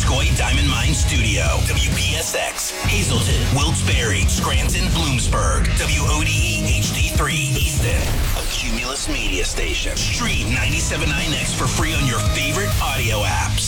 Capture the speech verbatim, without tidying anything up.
Missisquoi Diamond Mine Studio. W P S X, Hazleton, Wilkes-Barre, Scranton, Bloomsburg. W O D E H D three, Easton. A Cumulus Media Station. Stream ninety-seven point nine X for free on your favorite audio apps.